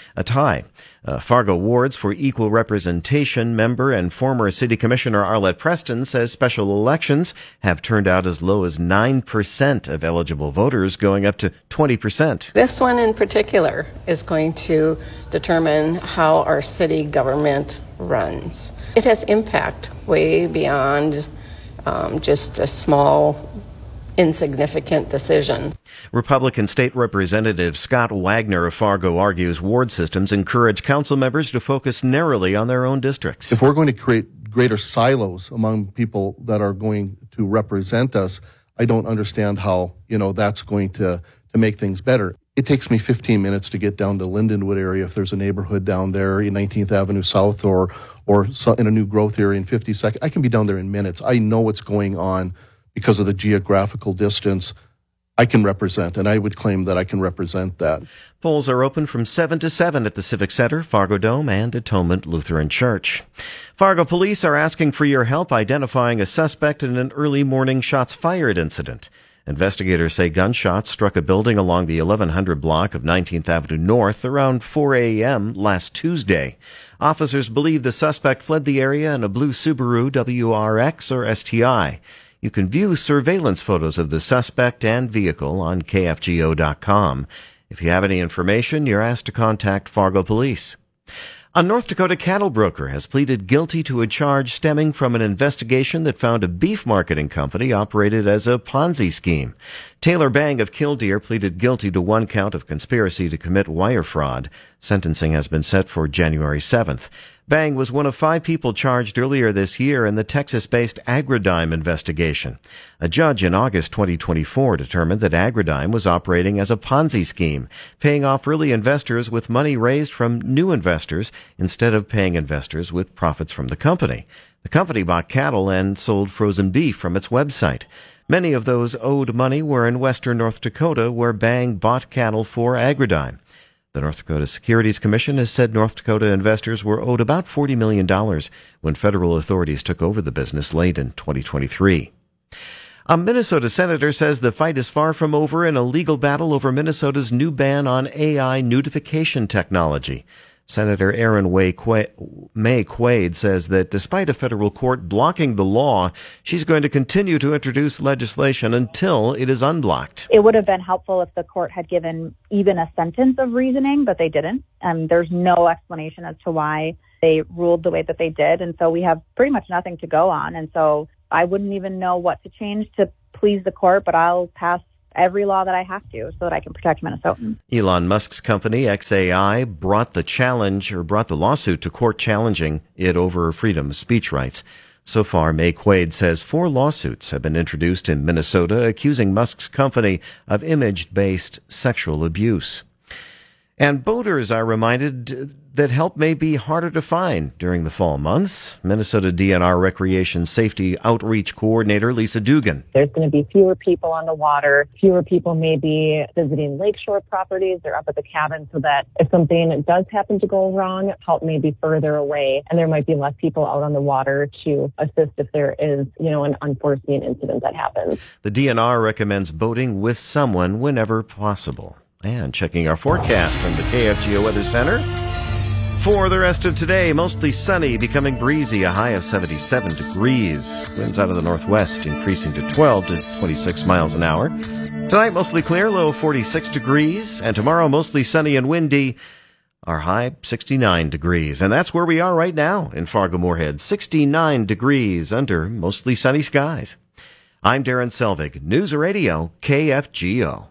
Fargo Wards for Equal Representation member and former City Commissioner Arlette Preston says special elections have turned out as low as 9% of eligible voters, going up to 20%. This one in particular is going to determine how our city government runs. It has impact way beyond just a small, insignificant decision. Republican State Representative Scott Wagner of Fargo argues ward systems encourage council members to focus narrowly on their own districts. If we're going to create greater silos among people that are going to represent us, I don't understand how, that's going to make things better. It takes me 15 minutes to get down to Lindenwood area if there's a neighborhood down there in 19th Avenue South or in a new growth area in 52nd. I can be down there in minutes. I know what's going on because of the geographical distance. I can represent, and I would claim that I can represent that. Polls are open from 7 to 7 at the Civic Center, Fargo Dome, and Atonement Lutheran Church. Fargo police are asking for your help identifying a suspect in an early morning shots fired incident. Investigators say gunshots struck a building along the 1100 block of 19th Avenue North around 4 a.m. last Tuesday. Officers believe the suspect fled the area in a blue Subaru WRX or STI. You can view surveillance photos of the suspect and vehicle on KFGO.com. If you have any information, you're asked to contact Fargo Police. A North Dakota cattle broker has pleaded guilty to a charge stemming from an investigation that found a beef marketing company operated as a Ponzi scheme. Taylor Bang of Killdeer pleaded guilty to 1 count of conspiracy to commit wire fraud. Sentencing has been set for January 7th. Bang was one of 5 people charged earlier this year in the Texas-based Agridyme investigation. A judge in August 2024 determined that Agridyme was operating as a Ponzi scheme, paying off early investors with money raised from new investors instead of paying investors with profits from the company. The company bought cattle and sold frozen beef from its website. Many of those owed money were in western North Dakota, where Bang bought cattle for Agridyme. The North Dakota Securities Commission has said North Dakota investors were owed about $40 million when federal authorities took over the business late in 2023. A Minnesota senator says the fight is far from over in a legal battle over Minnesota's new ban on AI nudification technology. Senator Erin May Quaid says that despite a federal court blocking the law, she's going to continue to introduce legislation until it is unblocked. It would have been helpful if the court had given even a sentence of reasoning, but they didn't. And there's no explanation as to why they ruled the way that they did. And so we have pretty much nothing to go on. And so I wouldn't even know what to change to please the court, but I'll pass every law that I have to so that I can protect Minnesotans. Elon Musk's company, XAI, brought the lawsuit to court challenging it over freedom of speech rights. So far, May Quaid says 4 lawsuits have been introduced in Minnesota accusing Musk's company of image-based sexual abuse. And boaters are reminded that help may be harder to find during the fall months. Minnesota DNR Recreation Safety Outreach Coordinator Lisa Dugan. There's going to be fewer people on the water. Fewer people may be visiting lakeshore properties. They're up at the cabin so that if something does happen to go wrong, help may be further away. And there might be less people out on the water to assist if there is, an unforeseen incident that happens. The DNR recommends boating with someone whenever possible. And checking our forecast from the KFGO Weather Center. For the rest of today, mostly sunny, becoming breezy, a high of 77 degrees. Winds out of the northwest increasing to 12 to 26 miles an hour. Tonight, mostly clear, low 46 degrees. And tomorrow, mostly sunny and windy, our high 69 degrees. And that's where we are right now in Fargo-Moorhead, 69 degrees under mostly sunny skies. I'm Darren Selvig, News Radio, KFGO.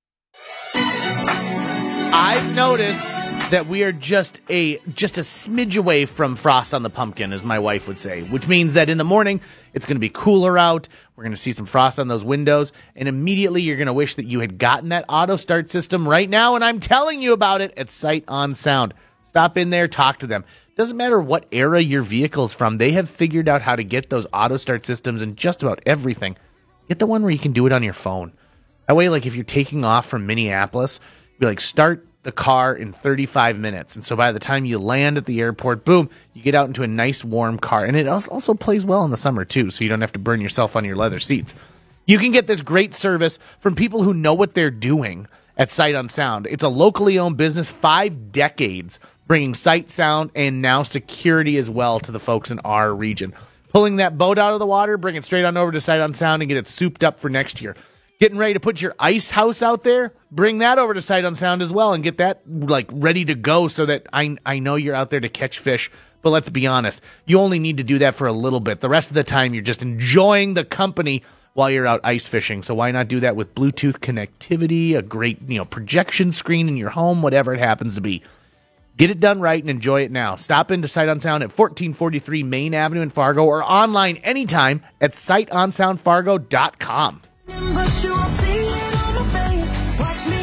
I've noticed that we are just a smidge away from frost on the pumpkin, as my wife would say, which means that in the morning it's going to be cooler out. We're going to see some frost on those windows, and immediately you're going to wish that you had gotten that auto start system right now, and I'm telling you about it at Sight on Sound. Stop in there, talk to them. Doesn't matter what era your vehicle's from, they have figured out how to get those auto start systems in just about everything. Get the one where you can do it on your phone. That way, like if you're taking off from Minneapolis, be like, start the car in 35 minutes. And so by the time you land at the airport, boom, you get out into a nice warm car. And it also plays well in the summer too, so you don't have to burn yourself on your leather seats. You can get this great service from people who know what they're doing at Sight on Sound. It's a locally owned business, 5 decades, bringing sight, sound, and now security as well to the folks in our region. Pulling that boat out of the water, bring it straight on over to Sight on Sound and get it souped up for next year. Getting ready to put your ice house out there, bring that over to Sight on Sound as well and get that ready to go so that I know you're out there to catch fish. But let's be honest, you only need to do that for a little bit. The rest of the time you're just enjoying the company while you're out ice fishing. So why not do that with Bluetooth connectivity, a great projection screen in your home, whatever it happens to be. Get it done right and enjoy it now. Stop into Sight on Sound at 1443 Main Avenue in Fargo or online anytime at sightonsoundfargo.com. But you won't see it on my face. Watch me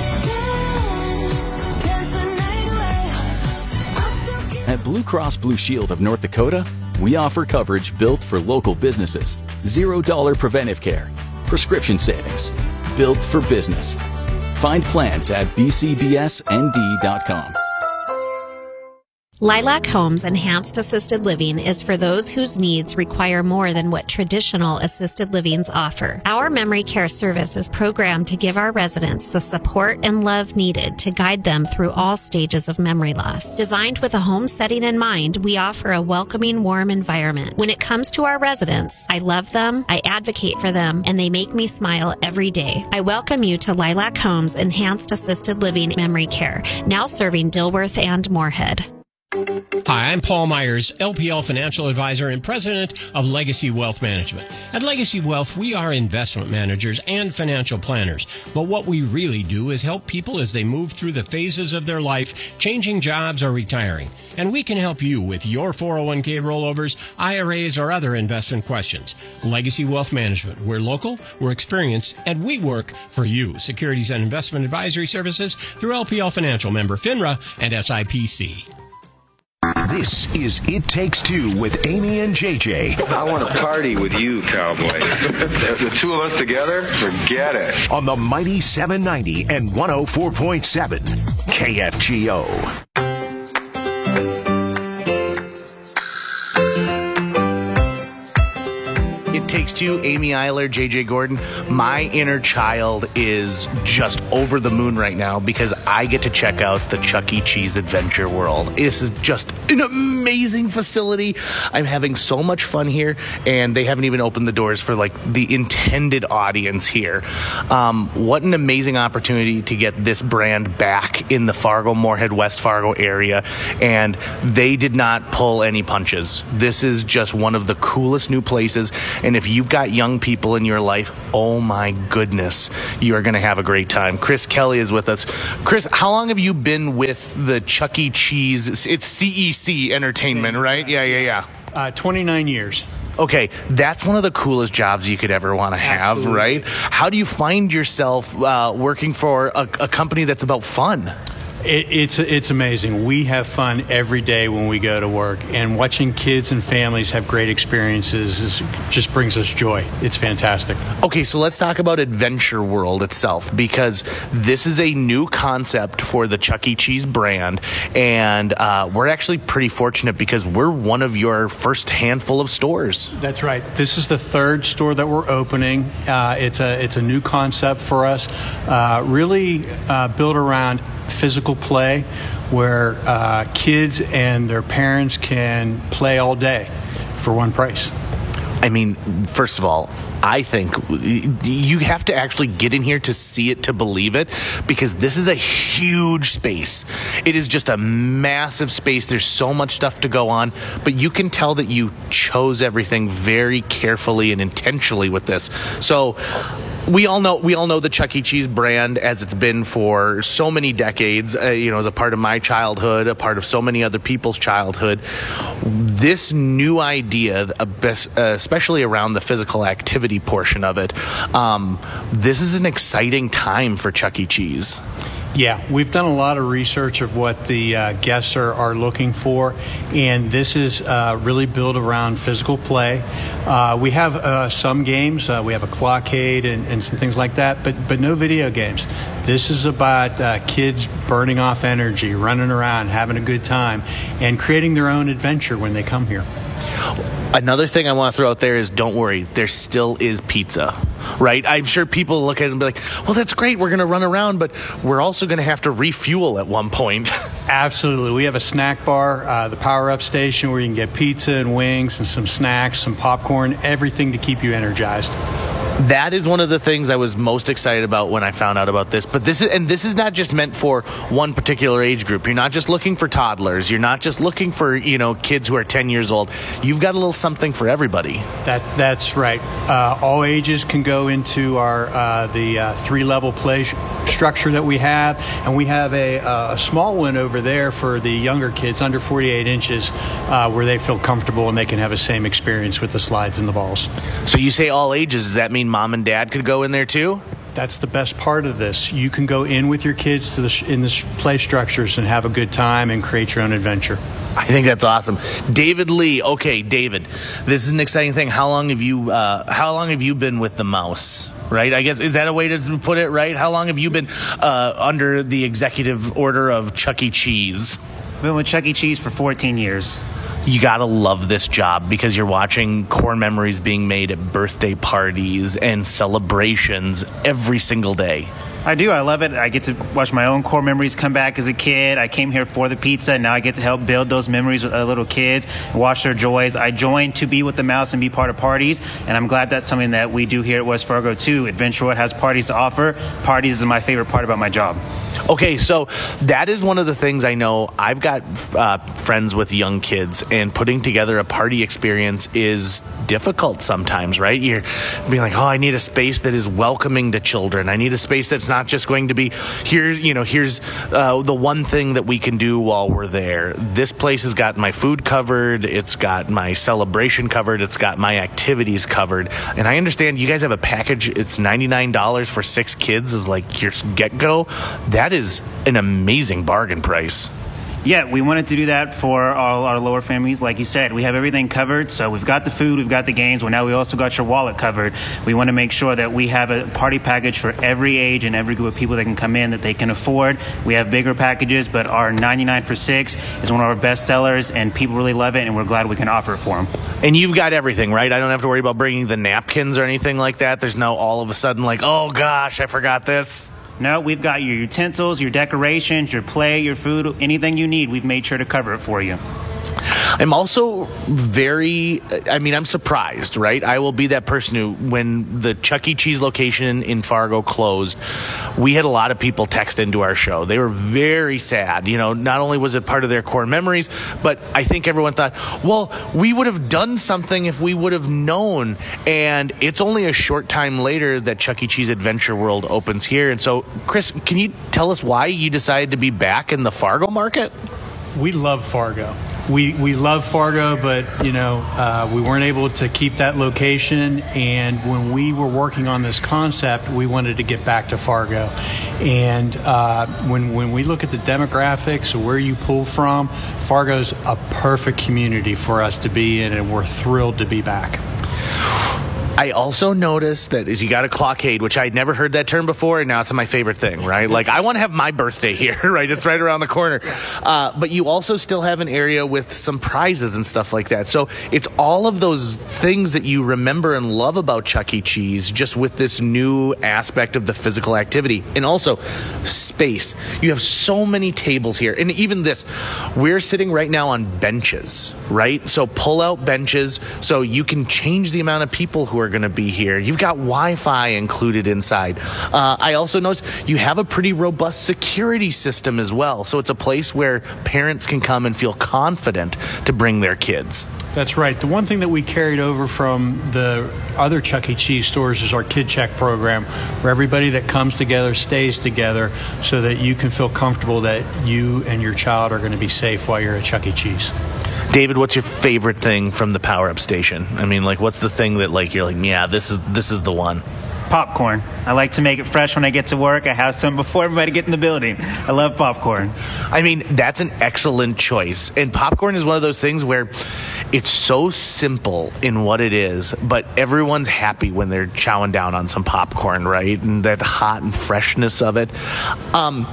dance the night away. At Blue Cross Blue Shield of North Dakota, we offer coverage built for local businesses. $0 preventive care, prescription savings, built for business. Find plans at bcbsnd.com. Lilac Homes Enhanced Assisted Living is for those whose needs require more than what traditional assisted livings offer. Our memory care service is programmed to give our residents the support and love needed to guide them through all stages of memory loss. Designed with a home setting in mind, we offer a welcoming, warm environment. When it comes to our residents, I love them, I advocate for them, and they make me smile every day. I welcome you to Lilac Homes Enhanced Assisted Living Memory Care, now serving Dilworth and Moorhead. Hi, I'm Paul Myers, LPL Financial Advisor and President of Legacy Wealth Management. At Legacy Wealth, we are investment managers and financial planners. But what we really do is help people as they move through the phases of their life, changing jobs or retiring. And we can help you with your 401k rollovers, IRAs, or other investment questions. Legacy Wealth Management. We're local, we're experienced, and we work for you. Securities and investment advisory services through LPL Financial, member FINRA and SIPC. This is It Takes Two with Amy and JJ. I want to party with you, cowboy. The two of us together, forget it. On the mighty 790 and 104.7 KFGO. It Takes Two, Amy Eiler, JJ Gordon. My inner child is just over the moon right now because I get to check out the Chuck E. Cheese Adventure World. This is just an amazing facility. I'm having so much fun here, and they haven't even opened the doors for like the intended audience here. What an amazing opportunity to get this brand back in the Fargo, Moorhead, West Fargo area, and they did not pull any punches. This is just one of the coolest new places. And if you've got young people in your life, oh my goodness, you are going to have a great time. Chris Kelly is with us. Chris, how long have you been with the Chuck E. Cheese? It's CEC Entertainment, right? Yeah. 29 years. Okay, that's one of the coolest jobs you could ever want to have, absolutely, right? How do you find yourself working for a company that's about fun? It's amazing. We have fun every day when we go to work, and watching kids and families have great experiences just brings us joy. It's fantastic. Okay, so let's talk about Adventure World itself, because this is a new concept for the Chuck E. Cheese brand, and we're actually pretty fortunate because we're one of your first handful of stores. That's right. This is the third store that we're opening. It's a new concept for us, really built around physical play, where kids and their parents can play all day for one price. I mean, first of all, I think you have to actually get in here to see it, to believe it, because this is a huge space. It is just a massive space. There's so much stuff to go on, but you can tell that you chose everything very carefully and intentionally with this. So we all know the Chuck E. Cheese brand as it's been for so many decades, as a part of my childhood, a part of so many other people's childhood. This new idea, especially around the physical activity portion of it, this is an exciting time for Chuck E. Cheese. Yeah, we've done a lot of research of what the guests are looking for, and this is really built around physical play. We have some games. We have a clockade and some things like that, but no video games. This is about kids burning off energy, running around, having a good time, and creating their own adventure when they come here. Another thing I want to throw out there is, don't worry, there still is pizza, right? I'm sure people look at it and be like, well, that's great, we're going to run around, but we're also going to have to refuel at one point. Absolutely. We have a snack bar, the Power Up Station, where you can get pizza and wings and some snacks, some popcorn, everything to keep you energized. That is one of the things I was most excited about when I found out about this. But this is not just meant for one particular age group. You're not just looking for toddlers. You're not just looking for, kids who are 10 years old. You've got a little something for everybody. That's right. All ages can go into our the 3-level play structure that we have, and we have a small one over there for the younger kids under 48 inches, where they feel comfortable and they can have the same experience with the slides and the balls. So you say all ages. Does that mean mom and dad could go in there too? That's the best part of this. You can go in with your kids in the play structures and have a good time and create your own adventure. I think that's awesome. David Lee. Okay, David, this is an exciting thing. How long have you been with the mouse? Right? I guess, is that a way to put it, right? How long have you been under the executive order of Chuck E. Cheese? I've been with Chuck E. Cheese for 14 years. You gotta love this job because you're watching core memories being made at birthday parties and celebrations every single day. I do. I love it. I get to watch my own core memories come back as a kid. I came here for the pizza, and now I get to help build those memories with little kids and watch their joys. I joined to be with the mouse and be part of parties, and I'm glad that's something that we do here at West Fargo too. Adventure World has parties to offer. Parties is my favorite part about my job. Okay, so that is one of the things I know. I've got friends with young kids, and putting together a party experience is difficult sometimes, right? You're being like, oh, I need a space that is welcoming to children. I need a space that's not just going to be, here's the one thing that we can do while we're there. This place has got my food covered. It's got my celebration covered. It's got my activities covered. And I understand you guys have a package. It's $99 for 6 kids is like your get-go. That is an amazing bargain price. Yeah, we wanted to do that for all our lower families. Like you said, we have everything covered. So we've got the food, we've got the games. Well, now we also got your wallet covered. We want to make sure that we have a party package for every age and every group of people that can come in that they can afford. We have bigger packages, but our 99 for 6 is one of our best sellers, and people really love it, and we're glad we can offer it for them. And you've got everything, right? I don't have to worry about bringing the napkins or anything like that. There's no all of a sudden like, oh, gosh, I forgot this. No, we've got your utensils, your decorations, your play, your food, anything you need. We've made sure to cover it for you. I'm also I'm surprised, right? I will be that person who, when the Chuck E. Cheese location in Fargo closed, we had a lot of people text into our show. They were very sad. Not only was it part of their core memories, but I think everyone thought, well, we would have done something if we would have known. And it's only a short time later that Chuck E. Cheese Adventure World opens here. And so, Chris, can you tell us why you decided to be back in the Fargo market? We love Fargo. We love Fargo, but we weren't able to keep that location. And when we were working on this concept, we wanted to get back to Fargo. And when we look at the demographics of where you pull from, Fargo's a perfect community for us to be in, and we're thrilled to be back. I also noticed that you got a clockade, which I'd never heard that term before, and now it's my favorite thing, right? Like, I want to have my birthday here, right? It's right around the corner. But you also still have an area with some prizes and stuff like that. So it's all of those things that you remember and love about Chuck E. Cheese, just with this new aspect of the physical activity. And also space. You have so many tables here. And even this, we're sitting right now on benches, right? So pull out benches so you can change the amount of people who are going to be here. You've got Wi-Fi included inside. I also noticed you have a pretty robust security system as well. So it's a place where parents can come and feel confident to bring their kids. That's right. The one thing that we carried over from the other Chuck E. Cheese stores is our Kid Check program, where everybody that comes together stays together so that you can feel comfortable that you and your child are going to be safe while you're at Chuck E. Cheese. David, what's your favorite thing from the Power Up station? I mean, like, what's the thing that, like, you're like, yeah, this is the one? Popcorn. I like to make it fresh when I get to work. I have some before everybody get in the building. I love popcorn. I mean, that's an excellent choice. And popcorn is one of those things where it's so simple in what it is, but everyone's happy when they're chowing down on some popcorn, right? And that hot and freshness of it. I'm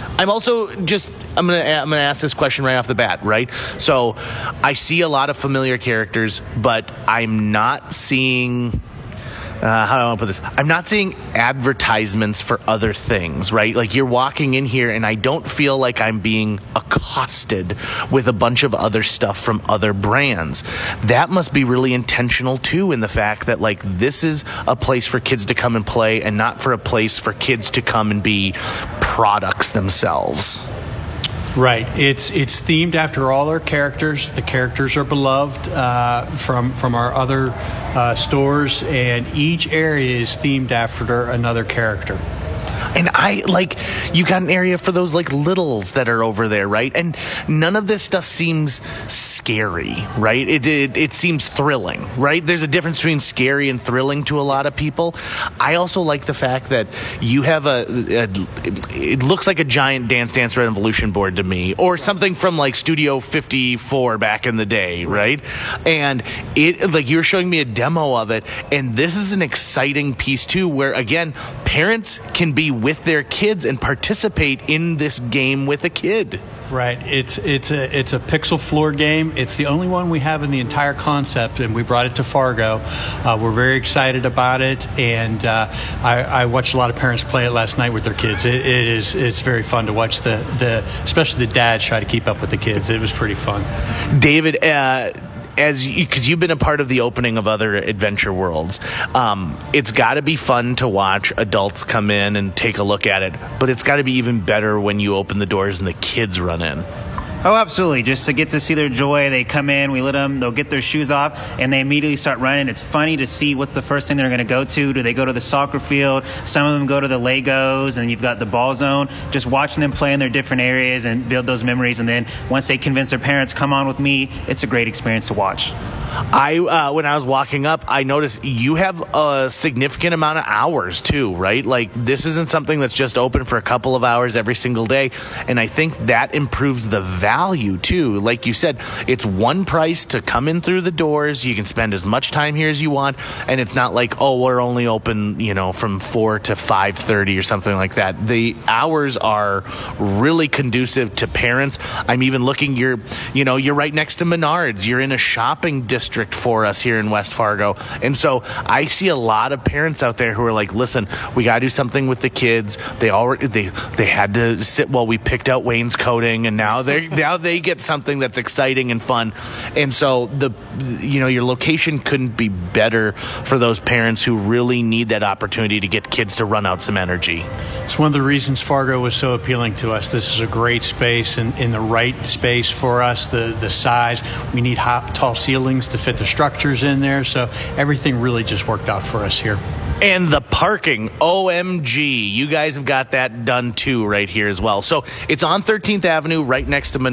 gonna ask this question right off the bat, right? So I see a lot of familiar characters, but I'm not seeing how do I want to put this? I'm not seeing advertisements for other things, right? Like, you're walking in here and I don't feel like I'm being accosted with a bunch of other stuff from other brands. That must be really intentional too, in the fact that, like, this is a place for kids to come and play and not for a place for kids to come and be products themselves. Right. It's themed after all our characters. The characters are beloved from our other stores, and each area is themed after another character. And you got an area for those, like, littles that are over there, right? And none of this stuff seems scary, right? It seems thrilling, right? There's a difference between scary and thrilling to a lot of people. I also like the fact that you have it looks like a giant Dance Dance Revolution board to me, or something from, like, Studio 54 back in the day, right? And you were showing me a demo of it, and this is an exciting piece too, where, again, parents can be with their kids and participate in this game with a kid. Right. It's a pixel floor game. It's the only one we have in the entire concept, and we brought it to Fargo. We're very excited about it, and I watched a lot of parents play it last night with their kids. It's very fun to watch especially the dads try to keep up with the kids. It was pretty fun. David, because you've been a part of the opening of other adventure worlds, it's got to be fun to watch adults come in and take a look at it, but it's got to be even better when you open the doors and the kids run in. Oh, absolutely. Just to get to see their joy. They come in, we let them, they'll get their shoes off, and they immediately start running. It's funny to see what's the first thing they're going to go to. Do they go to the soccer field? Some of them go to the Legos, and you've got the ball zone. Just watching them play in their different areas and build those memories. And then once they convince their parents, come on with me, it's a great experience to watch. When I was walking up, I noticed you have a significant amount of hours too, right? Like, this isn't something that's just open for a couple of hours every single day. And I think that improves the value too. Like you said, it's one price to come in through the doors. You can spend as much time here as you want. And it's not like, oh, we're only open, from 4 to 5:30 or something like that. The hours are really conducive to parents. I'm even looking, you're right next to Menards. You're in a shopping district for us here in West Fargo. And so I see a lot of parents out there who are like, listen, we got to do something with the kids. They had to sit while we picked out wainscoting, and now they get something that's exciting and fun. And so your location couldn't be better for those parents who really need that opportunity to get kids to run out some energy. It's one of the reasons Fargo was so appealing to us. This is a great space and in the right space for us. The size, we need tall ceilings to fit the structures in there. So everything really just worked out for us here. And the parking, OMG, you guys have got that done too right here as well. So it's on 13th Avenue right next to